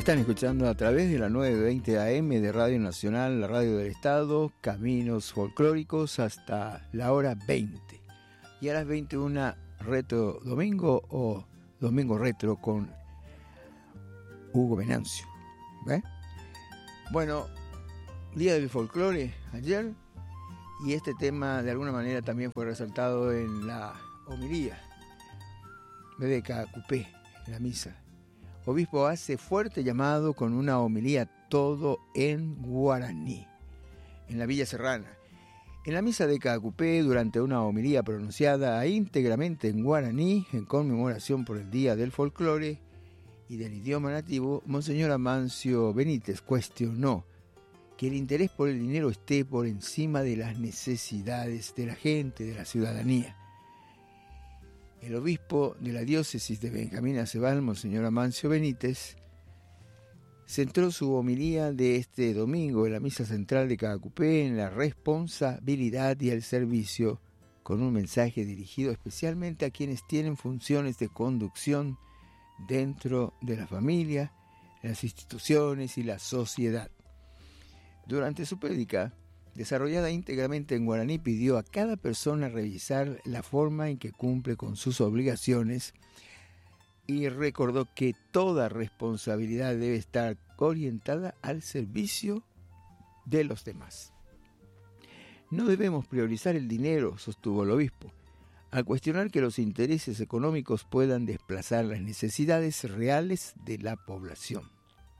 Están escuchando a través de la 920 AM de Radio Nacional, la radio del Estado, Caminos Folclóricos hasta la hora 20. Y a las 21, Retro Domingo o Domingo Retro con Hugo Venancio. ¿Ve? Bueno, Día del Folclore ayer, y este tema de alguna manera también fue resaltado en la homilía de Caacupé, en la misa. Obispo hace fuerte llamado con una homilía todo en guaraní, en la Villa Serrana. En la misa de Caacupé, durante una homilía pronunciada íntegramente en guaraní, en conmemoración por el Día del Folclore y del idioma nativo, Monseñor Amancio Benítez cuestionó que el interés por el dinero esté por encima de las necesidades de la gente, de la ciudadanía. El obispo de la diócesis de Benjamín Acebal, Monseñor Amancio Benítez, centró su homilía de este domingo en la misa central de Caacupé en la responsabilidad y el servicio, con un mensaje dirigido especialmente a quienes tienen funciones de conducción dentro de la familia, las instituciones y la sociedad. Durante su prédica, desarrollada íntegramente en guaraní, pidió a cada persona revisar la forma en que cumple con sus obligaciones y recordó que toda responsabilidad debe estar orientada al servicio de los demás. No debemos priorizar el dinero, sostuvo el obispo, al cuestionar que los intereses económicos puedan desplazar las necesidades reales de la población.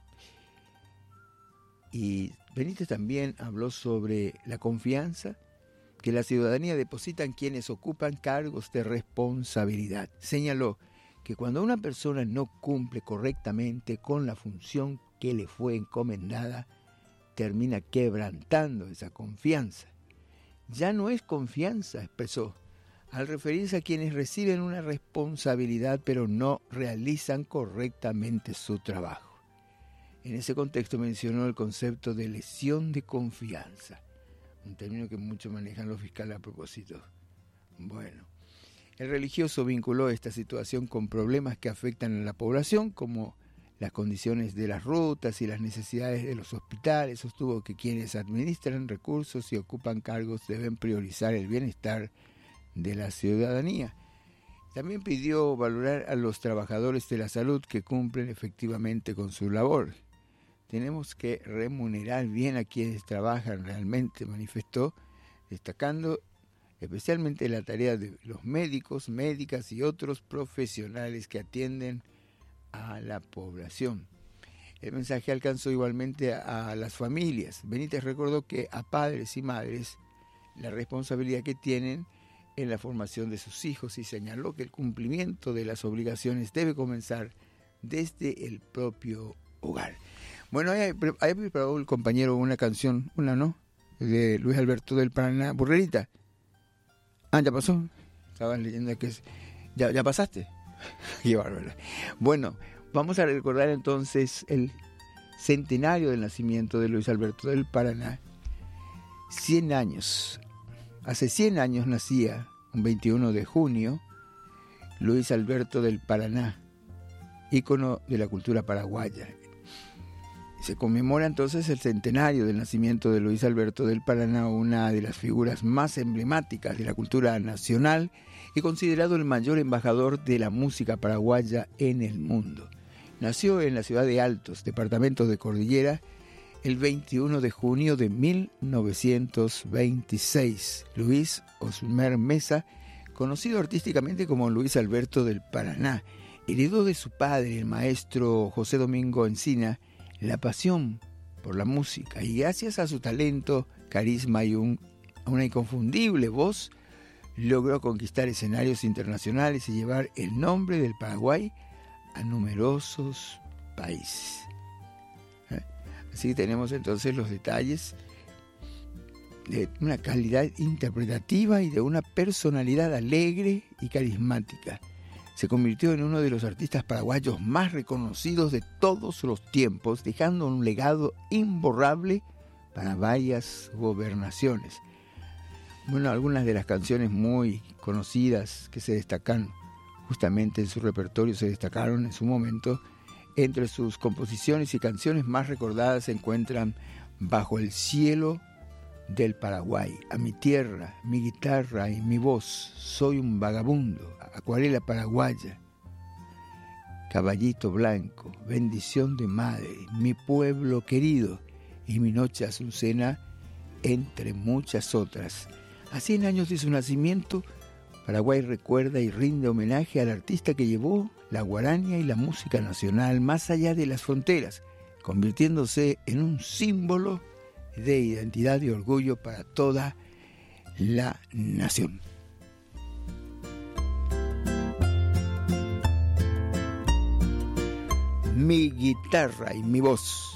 Y Benítez también habló sobre la confianza que la ciudadanía deposita en quienes ocupan cargos de responsabilidad. Señaló que cuando una persona no cumple correctamente con la función que le fue encomendada, termina quebrantando esa confianza. Ya no es confianza, expresó, al referirse a quienes reciben una responsabilidad pero no realizan correctamente su trabajo. En ese contexto mencionó el concepto de lesión de confianza, un término que muchos manejan los fiscales a propósito. Bueno, el religioso vinculó esta situación con problemas que afectan a la población, como las condiciones de las rutas y las necesidades de los hospitales. Sostuvo que quienes administran recursos y ocupan cargos deben priorizar el bienestar de la ciudadanía. También pidió valorar a los trabajadores de la salud que cumplen efectivamente con su labor. Tenemos que remunerar bien a quienes trabajan realmente, manifestó, destacando especialmente la tarea de los médicos, médicas y otros profesionales que atienden a la población. El mensaje alcanzó igualmente a las familias. Benítez recordó que a padres y madres la responsabilidad que tienen en la formación de sus hijos y señaló que el cumplimiento de las obligaciones debe comenzar desde el propio hogar. Bueno, ahí preparó el compañero una canción, de Luis Alberto del Paraná, Burrerita. Ah, ¿ya pasó? Estabas leyendo que es... ¿Ya pasaste? Qué bárbaro. Bueno, vamos a recordar entonces el centenario del nacimiento de Luis Alberto del Paraná. 100 años. Hace 100 años nacía, un 21 de junio, Luis Alberto del Paraná, ícono de la cultura paraguaya. Se conmemora entonces el centenario del nacimiento de Luis Alberto del Paraná, una de las figuras más emblemáticas de la cultura nacional y considerado el mayor embajador de la música paraguaya en el mundo. Nació en la ciudad de Altos, departamento de Cordillera, el 21 de junio de 1926. Luis Osmer Mesa, conocido artísticamente como Luis Alberto del Paraná, heredó de su padre, el maestro José Domingo Encina, la pasión por la música, y gracias a su talento, carisma y una inconfundible voz, logró conquistar escenarios internacionales y llevar el nombre del Paraguay a numerosos países. Así que tenemos entonces los detalles de una calidad interpretativa y de una personalidad alegre y carismática. Se convirtió en uno de los artistas paraguayos más reconocidos de todos los tiempos, dejando un legado imborrable para varias gobernaciones. Bueno, algunas de las canciones muy conocidas que se destacan justamente en su repertorio, se destacaron en su momento, Entre sus composiciones y canciones más recordadas se encuentran Bajo el cielo del Paraguay, A mi tierra, Mi guitarra y mi voz, Soy un vagabundo, Acuarela paraguaya, Caballito blanco, Bendición de madre, Mi pueblo querido y Mi noche azucena, entre muchas otras. A 100 años de su nacimiento, Paraguay recuerda y rinde homenaje al artista que llevó la guaraña y la música nacional más allá de las fronteras, convirtiéndose en un símbolo de identidad y orgullo para toda la nación. Mi guitarra y mi voz.